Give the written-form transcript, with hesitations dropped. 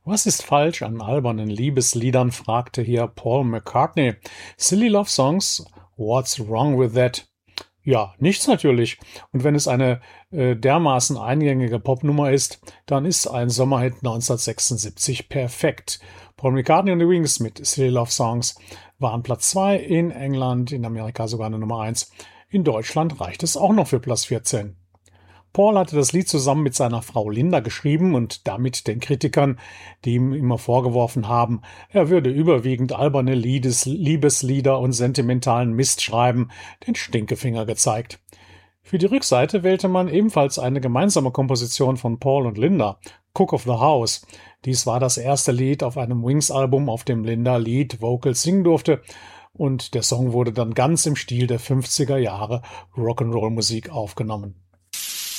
Was ist falsch an albernen Liebesliedern, fragte hier Paul McCartney. Silly Love Songs? What's wrong with that? Ja, nichts natürlich. Und wenn es eine dermaßen eingängige Popnummer ist, dann ist ein Sommerhit 1976 perfekt. Paul McCartney und die Wings mit Silly Love Songs waren Platz 2 in England, in Amerika sogar eine Nummer 1. In Deutschland reicht es auch noch für Platz 14. Paul hatte das Lied zusammen mit seiner Frau Linda geschrieben und damit den Kritikern, die ihm immer vorgeworfen haben, er würde überwiegend alberne Liebeslieder und sentimentalen Mist schreiben, den Stinkefinger gezeigt. Für die Rückseite wählte man ebenfalls eine gemeinsame Komposition von Paul und Linda, Cook of the House. Dies war das erste Lied auf einem Wings-Album, auf dem Linda Lead Vocals singen durfte, und der Song wurde dann ganz im Stil der 50er Jahre Rock'n'Roll-Musik aufgenommen.